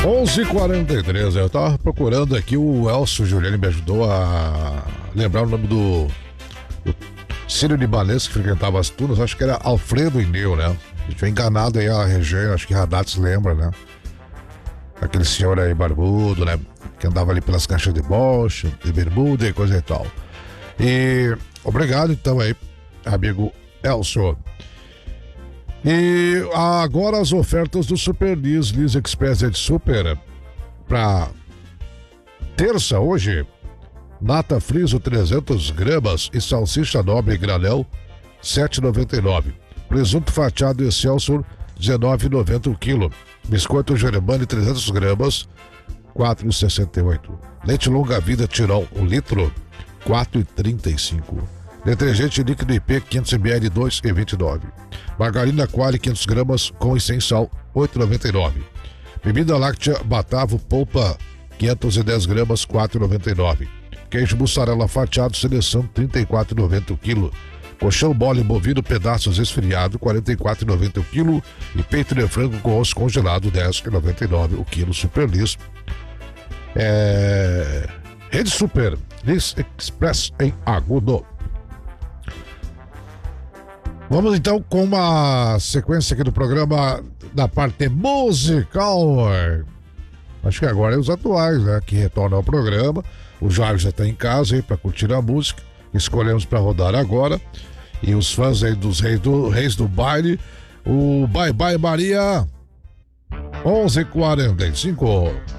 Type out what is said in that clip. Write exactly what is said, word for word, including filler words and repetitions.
onze e quarenta e três, eu tava procurando aqui, o Elcio Giuliani me ajudou a lembrar o nome do, do sírio libanês que frequentava as turnas, acho que era Alfredo Ineu, né? A gente foi enganado aí a região, acho que Haddad se lembra, né? Aquele senhor aí barbudo, né? Que andava ali pelas caixas de bocha, de bermuda e coisa e tal. E obrigado então aí, amigo Elcio. E agora as ofertas do Super Lis, Lis Express Ed Super, para terça hoje, nata friso trezentas gramas e salsicha nobre granel sete reais e noventa e nove centavos. Presunto fatiado Excelsior dezenove reais e noventa centavos o quilo. Biscoito Germani trezentas gramas quatro reais e sessenta e oito centavos. Leite longa vida Tirol um litro quatro reais e trinta e cinco centavos. Detergente líquido I P quinhentos mililitros dois reais e vinte e nove centavos. Margarina Quali quinhentas gramas com e sem sal oito reais e noventa e nove centavos. Bebida láctea Batavo polpa quinhentas e dez gramas quatro reais e noventa e nove centavos. Queijo mussarela fatiado seleção trinta e quatro reais e noventa centavos o quilo. Colchão mole bovino pedaços esfriado quarenta e quatro reais e noventa centavos o quilo. E peito de frango com osso congelado dez reais e noventa e nove centavos o quilo. Super Lis. É... Rede Super Lis Express em Agudo. Vamos então com uma sequência aqui do programa da parte musical. Acho que agora é os atuais, né? Que retornam ao programa. O Jair já está em casa aí para curtir a música. Escolhemos para rodar agora. E os fãs aí dos reis do, reis do baile. O Bye Bye Maria. onze e quarenta e cinco.